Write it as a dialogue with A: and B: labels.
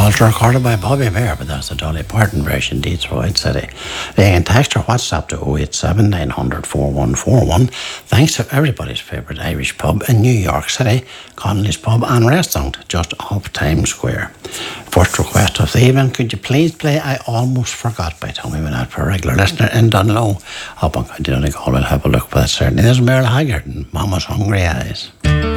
A: Walter recorded by Bobby Mayer, but that's the Dolly Parton version, Detroit City. They can text or WhatsApp to 087 900 4141. Thanks to everybody's favourite Irish pub in New York City, Connolly's Pub and Restaurant, just off Times Square. First request of the evening, could you please play I Almost Forgot by Tommy Minette for a regular listener in Dunlow? Up on County Donegal, we'll have a look, but certainly there's Merle Haggard and Mama's Hungry Eyes.